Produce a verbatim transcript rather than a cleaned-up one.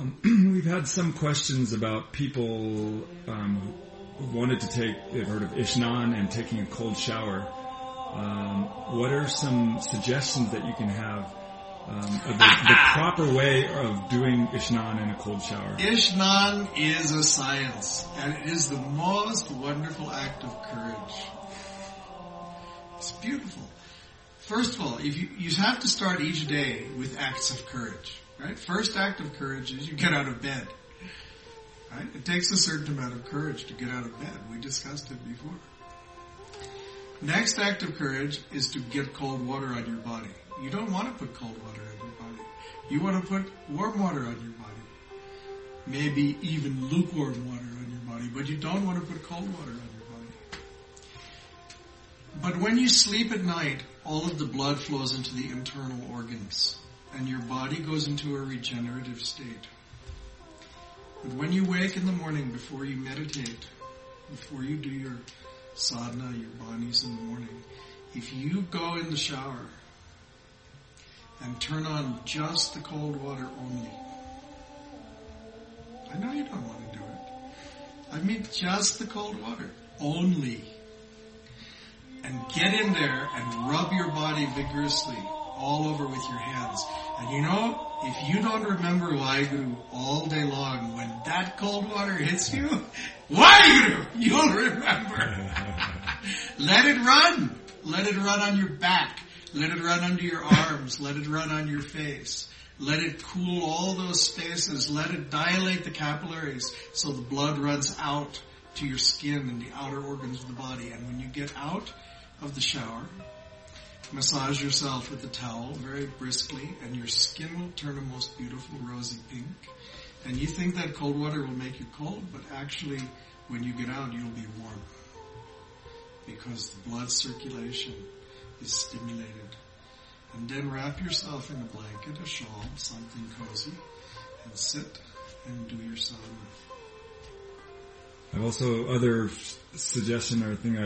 Um, we've had some questions about people um, who wanted to take, they've heard of Ishnan and taking a cold shower. Um, what are some suggestions that you can have um, of the, the proper way of doing Ishnan in a cold shower? Ishnan is a science, and it is the most wonderful act of courage. It's beautiful. First of all, if you, you have to start each day with acts of courage, right? First act of courage is you get out of bed, right? It takes a certain amount of courage to get out of bed. We discussed it before. Next act of courage is to get cold water on your body. You don't want to put cold water on your body. You want to put warm water on your body. Maybe even lukewarm water on your body, but you don't want to put cold water on your body. But when you sleep at night, all of the blood flows into the internal organs, and your body goes into a regenerative state. But when you wake in the morning, before you meditate, before you do your sadhana, your bhanis in the morning, if you go in the shower and turn on just the cold water only, I know you don't want to do it. I mean just the cold water only. And get in there and rub your body vigorously all over with your hands. And you know, if you don't remember Waheguru all day long, when that cold water hits you, Waheguru, you'll remember. Let it run. Let it run on your back. Let it run under your arms. Let it run on your face. Let it cool all those spaces. Let it dilate the capillaries so the blood runs out to your skin and the outer organs of the body. And when you get out of the shower, massage yourself with a towel very briskly, and your skin will turn a most beautiful rosy pink. And you think that cold water will make you cold, but actually when you get out you'll be warm, because the blood circulation is stimulated. And then wrap yourself in a blanket, a shawl, something cozy, and sit and do your sadhana. I've also, other suggestion or thing I